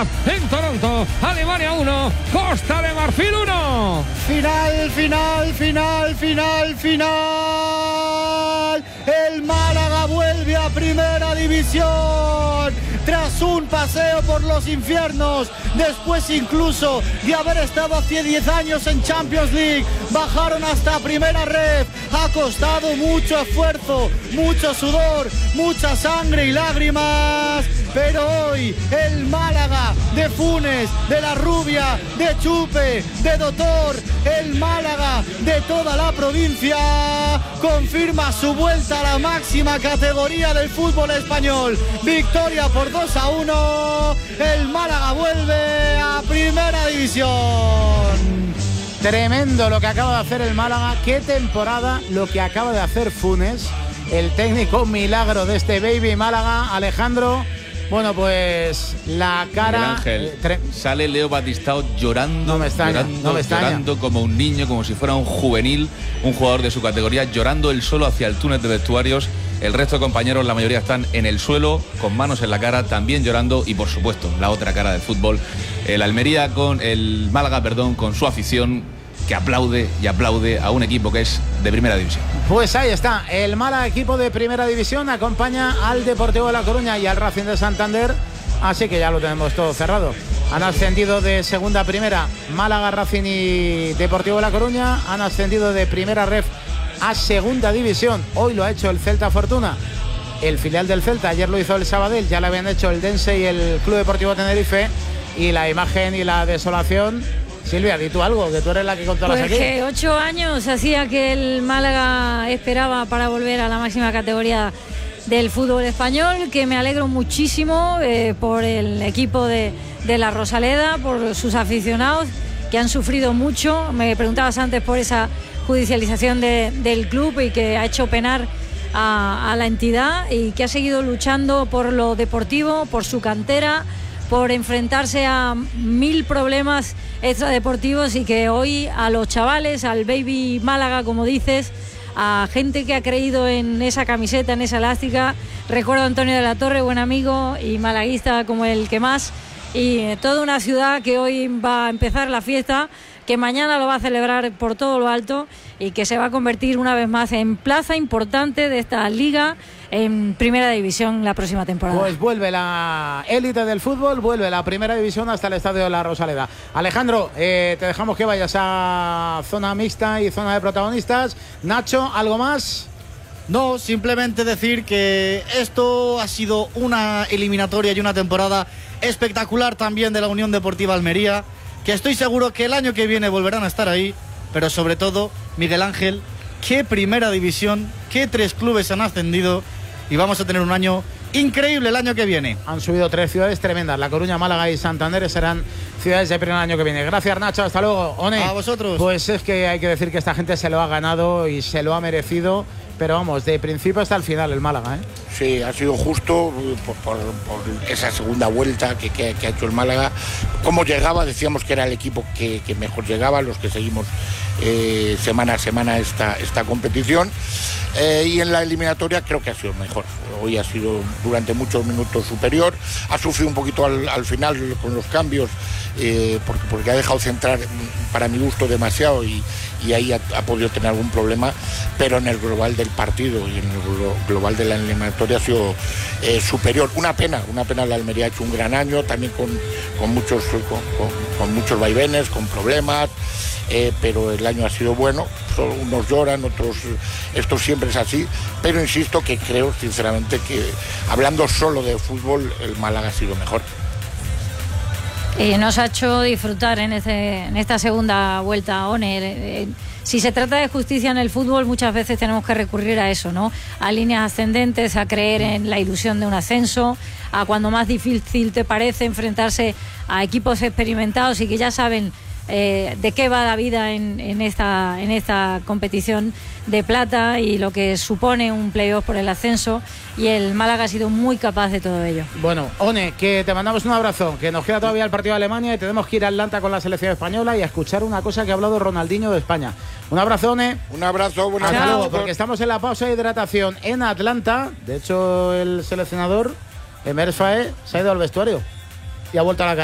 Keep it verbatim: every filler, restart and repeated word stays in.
Canadá, en Toronto, Alemania uno, Costa de Marfil uno. Final, final, final, final, final. El Málaga vuelve a Primera División tras un paseo por los infiernos, después incluso de haber estado hace diez años en Champions League. Bajaron hasta Primera Ref, ha costado mucho esfuerzo, mucho sudor, mucha sangre y lágrimas, pero hoy el Málaga de Funes, de La Rubia, de Chupe, de Doctor, el Málaga de toda la provincia, confirma su vuelta a la máxima categoría del fútbol español. Victoria por dos a uno, el Málaga vuelve a Primera División. Tremendo lo que acaba de hacer el Málaga, qué temporada lo que acaba de hacer Funes, el técnico milagro de este Baby Málaga. Alejandro, bueno, pues la cara... Ángel, eh, tre- sale Leo Batistao llorando, No me extraña, llorando, no me extraña. llorando como un niño, como si fuera un juvenil, un jugador de su categoría, llorando él solo hacia el túnel de vestuarios. El resto de compañeros, la mayoría están en el suelo, con manos en la cara, también llorando. Y por supuesto, la otra cara del fútbol, el Almería con el Málaga, perdón, con su afición, que aplaude y aplaude a un equipo que es de Primera División. Pues ahí está, el Málaga, equipo de Primera División, acompaña al Deportivo de La Coruña y al Racing de Santander, así que ya lo tenemos todo cerrado. Han ascendido de Segunda a Primera Málaga, Racing y Deportivo de La Coruña, han ascendido de Primera Ref a Segunda División, hoy lo ha hecho el Celta Fortuna, el filial del Celta, ayer lo hizo el Sabadell, ya lo habían hecho el Dense y el Club Deportivo Tenerife, y la imagen y la desolación... Silvia, di tú algo, que tú eres la que controlas pues aquí. Que ocho años hacía que el Málaga esperaba para volver a la máxima categoría del fútbol español, que me alegro muchísimo eh, por el equipo de, de la Rosaleda, por sus aficionados que han sufrido mucho. Me preguntabas antes por esa judicialización de, del club y que ha hecho penar a, a la entidad y que ha seguido luchando por lo deportivo, por su cantera, por enfrentarse a mil problemas extradeportivos, y que hoy a los chavales, al Baby Málaga, como dices, a gente que ha creído en esa camiseta, en esa elástica. Recuerdo a Antonio de la Torre, buen amigo y malaguista como el que más, y toda una ciudad que hoy va a empezar la fiesta, que mañana lo va a celebrar por todo lo alto y que se va a convertir una vez más en plaza importante de esta liga en Primera División la próxima temporada. Pues vuelve la élite del fútbol, vuelve la Primera División hasta el Estadio de la Rosaleda. Alejandro, eh, te dejamos que vayas a zona mixta y zona de protagonistas. Nacho, ¿algo más? No, simplemente decir que esto ha sido una eliminatoria y una temporada espectacular también de la Unión Deportiva Almería, que estoy seguro que el año que viene volverán a estar ahí, pero sobre todo, Miguel Ángel, qué Primera División, qué tres clubes han ascendido, y vamos a tener un año increíble el año que viene. Han subido tres ciudades tremendas, La Coruña, Málaga y Santander serán ciudades de primer año que viene. Gracias, Nacho, hasta luego. One, a vosotros. Pues es que hay que decir que esta gente se lo ha ganado y se lo ha merecido, pero vamos, de principio hasta el final el Málaga, ¿eh? Sí, ha sido justo por, por, por esa segunda vuelta que, que, que ha hecho el Málaga. Cómo llegaba, decíamos que era el equipo que, que mejor llegaba, los que seguimos eh, semana a semana esta, esta competición. Eh, y en la eliminatoria creo que ha sido mejor. Hoy ha sido durante muchos minutos superior. Ha sufrido un poquito al, al final con los cambios, eh, porque, porque ha dejado centrar, para mi gusto, demasiado, y, y ahí ha, ha podido tener algún problema. Pero en el global del partido y en el global de la eliminatoria ha sido eh, superior. Una pena, una pena. La Almería ha hecho un gran año, también con, con, muchos, con, con, con muchos vaivenes, con problemas. Eh, pero el año ha sido bueno, unos lloran, otros, esto siempre es así, pero insisto que creo sinceramente que, hablando solo de fútbol, el Málaga ha sido mejor. Eh, nos ha hecho disfrutar en, este, en esta segunda vuelta, One. Eh, si se trata de justicia en el fútbol, muchas veces tenemos que recurrir a eso, ¿no? A líneas ascendentes, a creer en la ilusión de un ascenso, a cuando más difícil te parece enfrentarse a equipos experimentados y que ya saben Eh, de qué va la vida en, en, esta, en esta competición de plata y lo que supone un playoff por el ascenso, y el Málaga ha sido muy capaz de todo ello. Bueno, One, que te mandamos un abrazo, que nos queda todavía el partido de Alemania y tenemos que ir a Atlanta con la selección española y a escuchar una cosa que ha hablado Ronaldinho de España. Un abrazo, One. Un abrazo, buenas Hasta tardes. luego, porque estamos en la pausa de hidratación en Atlanta. De hecho, el seleccionador, Emer Faé, se ha ido al vestuario y ha vuelto a la